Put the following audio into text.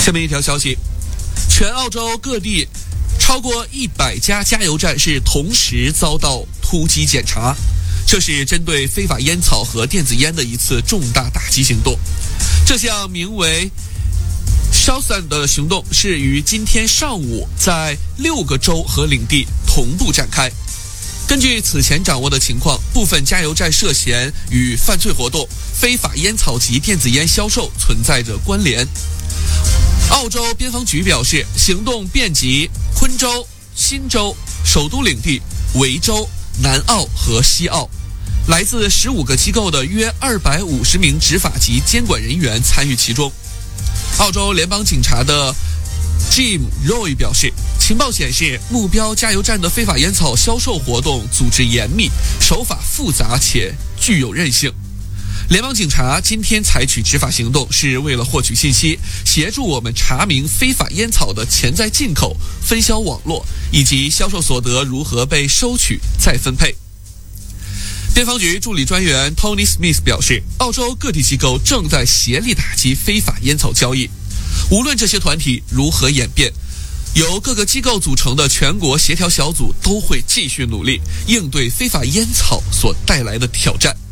下面一条消息，全澳洲各地超过100家加油站是同时遭到突击检查，这是针对非法烟草和电子烟的一次重大打击行动。这项名为 Shawson 的行动是于今天上午在6个州和领地同步展开。根据此前掌握的情况，部分加油站涉嫌与犯罪活动、非法烟草及电子烟销售存在着关联。澳洲边防局表示，行动遍及昆州、新州、首都领地、维州、南澳和西澳，来自15个机构的约250名执法及监管人员参与其中。澳洲联邦警察的 Jim Roy 表示，情报显示目标加油站的非法烟草销售活动组织严密，手法复杂且具有韧性。联邦警察今天采取执法行动，是为了获取信息，协助我们查明非法烟草的潜在进口、分销网络以及销售所得如何被收取再分配。边防局助理专员 Tony Smith 表示，澳洲各地机构正在协力打击非法烟草交易，无论这些团体如何演变，由各个机构组成的全国协调小组都会继续努力，应对非法烟草所带来的挑战。